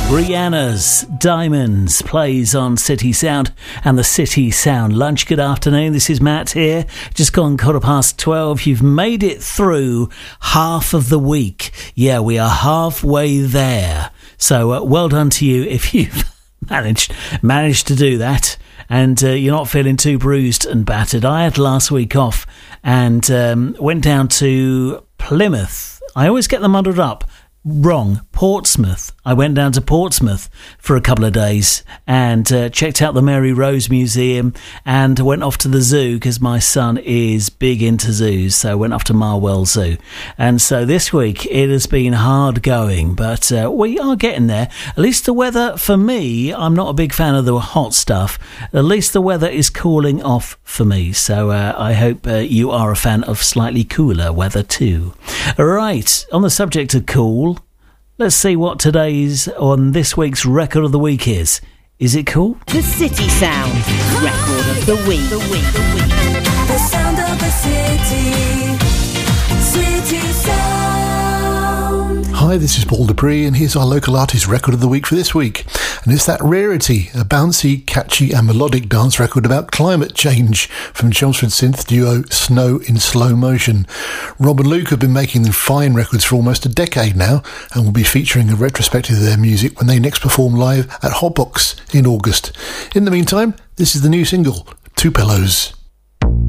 Rihanna's Diamonds plays on City Sound and the City Sound Lunch. Good afternoon, this is Matt here. Just gone 12:15. You've made it through half of the week. Yeah, we are halfway there. So well done to you if you've managed to do that. And you're not feeling too bruised and battered. I had last week off and went down to Plymouth. I always get them muddled up. Wrong, Portsmouth. I went down to Portsmouth for a couple of days and checked out the Mary Rose Museum and went off to the zoo because my son is big into zoos, so I went off to Marwell Zoo. And so this week it has been hard going, but we are getting there. At least the weather, for me, I'm not a big fan of the hot stuff. At least the weather is cooling off for me, so I hope you are a fan of slightly cooler weather too. Right, on the subject of cool, let's see what this week's Record of the Week is. Is it cool? The City Sound Record of the Week. The sound of the city. City Sound. Hi, this is Paul Dupree, and here's our local artist record of the week for this week. And it's that Rarity, a bouncy, catchy and melodic dance record about climate change from Chelmsford synth duo Snow in Slow Motion. Rob and Luke have been making fine records for almost a decade now and will be featuring a retrospective of their music when they next perform live at Hotbox in August. In the meantime, this is the new single, Two Pillows.